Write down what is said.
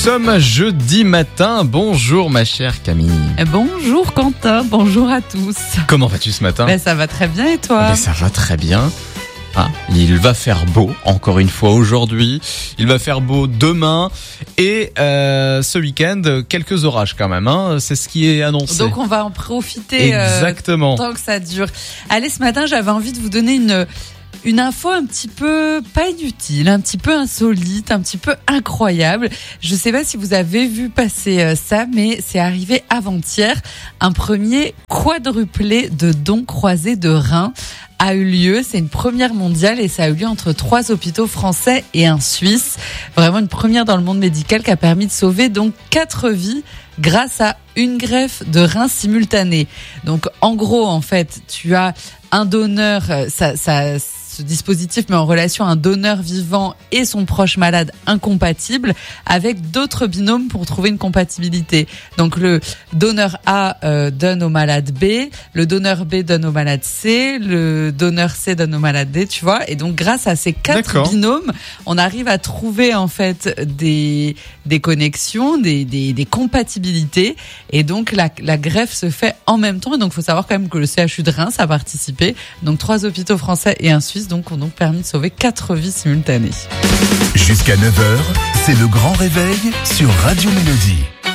sommes jeudi matin. Bonjour ma chère Camille. Bonjour Quentin, bonjour à tous. Comment vas-tu ce matin ? Ça va très bien et toi ? Ça va très bien. Il va faire beau, encore une fois aujourd'hui. Il va faire beau demain et ce week-end, quelques orages quand même. C'est ce qui est annoncé. Donc on va en profiter exactement. Tant que ça dure. Allez, ce matin, j'avais envie de vous donner une info un petit peu pas inutile, un petit peu insolite, un petit peu incroyable. Je sais pas si vous avez vu passer ça, mais c'est arrivé avant-hier. Un premier quadruplé de dons croisés de reins a eu lieu. C'est une première mondiale et ça a eu lieu entre 3 hôpitaux français et un suisse. Vraiment une première dans le monde médical qui a permis de sauver donc 4 vies grâce à une greffe de reins simultanée. Donc en gros, en fait, tu as un donneur, ce dispositif met en relation un donneur vivant et son proche malade incompatible avec d'autres binômes pour trouver une compatibilité. Donc le donneur A donne au malade B, le donneur B donne au malade C, le donneur C donne au malade D, tu vois. Et donc grâce à ces 4 binômes, on arrive à trouver en fait des connexions, des compatibilités. Et donc la greffe se fait en même temps. Et donc il faut savoir quand même que le CHU de Reims a participé. Donc 3 hôpitaux français et un suisse ont donc permis de sauver 4 vies simultanées. Jusqu'à 9h, c'est le grand réveil sur Radio Mélodie.